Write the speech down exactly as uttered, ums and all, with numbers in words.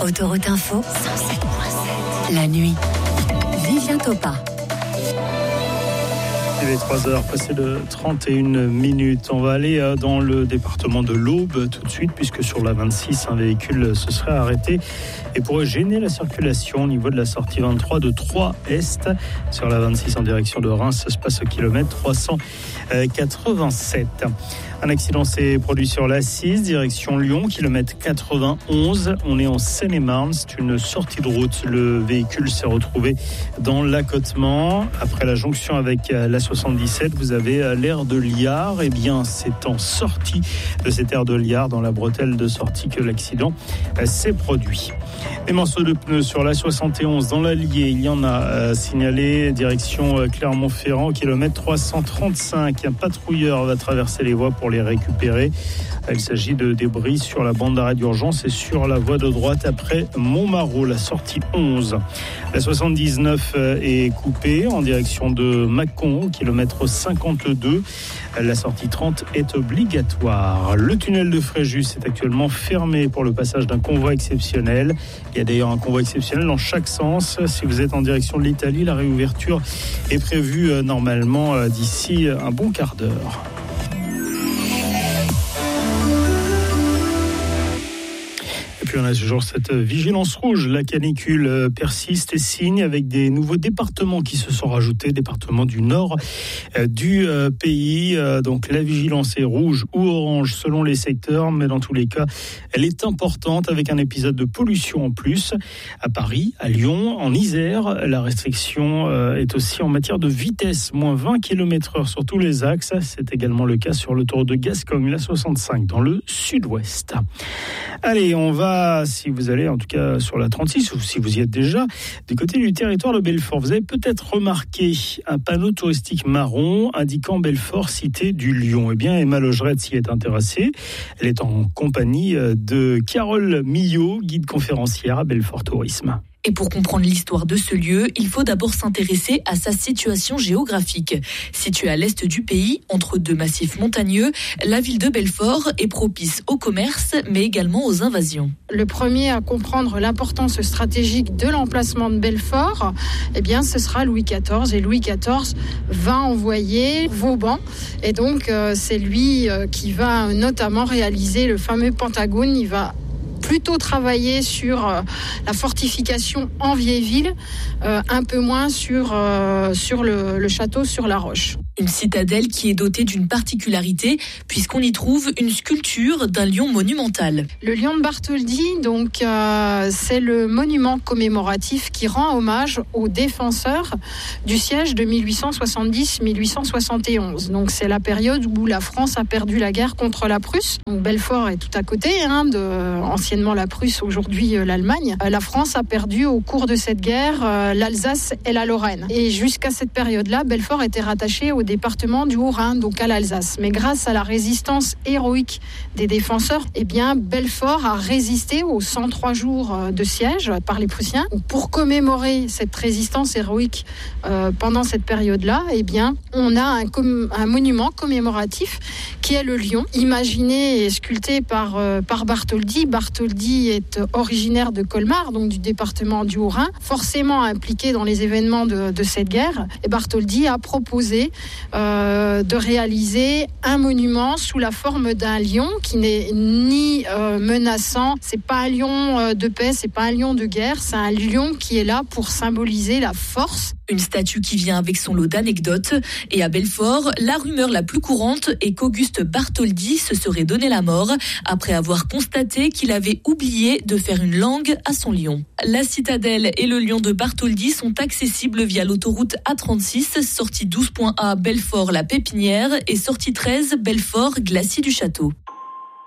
Autoroute Info, cent sept virgule sept. La nuit. Vivien Topa. Il est trois heures, passé de trente et une minutes. On va aller dans le département de l'Aube tout de suite, puisque sur la vingt-six, un véhicule se serait arrêté et pourrait gêner la circulation au niveau de la sortie vingt-trois de Troyes Est. Sur la vingt-six en direction de Reims, ça se passe au kilomètre trois cent quatre-vingt-sept. Un accident s'est produit sur l'A six, direction Lyon, kilomètre quatre-vingt-onze. On est en Seine-et-Marne, c'est une sortie de route. Le véhicule s'est retrouvé dans l'accotement. Après la jonction avec la soixante-dix-sept, vous avez l'aire de Liard. Eh bien, c'est en sortie de cette aire de Liard, dans la bretelle de sortie, que l'accident s'est produit. Des morceaux de pneus sur la soixante et onze dans l'Allier, il y en a euh, signalé direction euh, Clermont-Ferrand au kilomètre trois cent trente-cinq. Un patrouilleur va traverser les voies pour les récupérer. Il s'agit de débris sur la bande d'arrêt d'urgence et sur la voie de droite après Montmarault, la sortie onze. La soixante-dix-neuf est coupée en direction de Mâcon au kilomètre cinquante-deux. La sortie trente est obligatoire. Le tunnel de Fréjus est actuellement fermé pour le passage d'un convoi exceptionnel. Il y a d'ailleurs un convoi exceptionnel dans chaque sens. Si vous êtes en direction de l'Italie, la réouverture est prévue normalement d'ici un bon quart d'heure. Puis on a toujours cette vigilance rouge. La canicule persiste et signe avec des nouveaux départements qui se sont rajoutés, départements du nord du pays. Donc la vigilance est rouge ou orange selon les secteurs, mais dans tous les cas, elle est importante avec un épisode de pollution en plus. À Paris, à Lyon, en Isère, la restriction est aussi en matière de vitesse, moins vingt kilomètres heure sur tous les axes. C'est également le cas sur l'autoroute de Gascogne, la soixante-cinq, dans le sud-ouest. Allez, on va, si vous allez en tout cas sur la trente-six, ou si vous y êtes déjà, du côté du territoire de Belfort, vous avez peut-être remarqué un panneau touristique marron indiquant Belfort, cité du Lion. Eh bien, Emma Logerette s'y est intéressée. Elle est en compagnie de Carole Millot, guide conférencière à Belfort Tourisme. Et pour comprendre l'histoire de ce lieu, il faut d'abord s'intéresser à sa situation géographique. Située à l'est du pays, entre deux massifs montagneux, la ville de Belfort est propice au commerce, mais également aux invasions. Le premier à comprendre l'importance stratégique de l'emplacement de Belfort, eh bien, ce sera Louis quatorze. Et Louis quatorze va envoyer Vauban. Et donc, euh, c'est lui euh, qui va notamment réaliser le fameux Pentagone. Il va plutôt travailler sur euh, la fortification en vieille ville, euh, un peu moins sur, euh, sur le, le château sur la roche. Une citadelle qui est dotée d'une particularité, puisqu'on y trouve une sculpture d'un lion monumental. Le lion de Bartholdi, donc, euh, c'est le monument commémoratif qui rend hommage aux défenseurs du siège de mille huit cent soixante-dix mille huit cent soixante et onze. Donc, c'est la période où la France a perdu la guerre contre la Prusse. Donc, Belfort est tout à côté, hein, de, anciennement la Prusse, aujourd'hui euh, l'Allemagne. Euh, la France a perdu au cours de cette guerre euh, l'Alsace et la Lorraine. Et jusqu'à cette période-là, Belfort était rattaché au département du Haut-Rhin, donc à l'Alsace. Mais grâce à la résistance héroïque des défenseurs, eh bien, Belfort a résisté aux cent trois jours de siège par les Prussiens. Donc, pour commémorer cette résistance héroïque euh, pendant cette période-là, eh bien, on a un, com- un monument commémoratif qui est le lion, imaginé et sculpté par, euh, par Bartholdi. Bartholdi est originaire de Colmar, donc du département du Haut-Rhin, forcément impliqué dans les événements de, de cette guerre. Et Bartholdi a proposé Euh, de réaliser un monument sous la forme d'un lion qui n'est ni euh, menaçant, c'est pas un lion euh, de paix, c'est pas un lion de guerre, c'est un lion qui est là pour symboliser la force. Une statue qui vient avec son lot d'anecdotes. Et à Belfort, la rumeur la plus courante est qu'Auguste Bartholdi se serait donné la mort après avoir constaté qu'il avait oublié de faire une langue à son lion. La citadelle et le lion de Bartholdi sont accessibles via l'autoroute A trente-six, sortie douze point A Belfort-la Pépinière et sortie treize Belfort-Glacis du Château.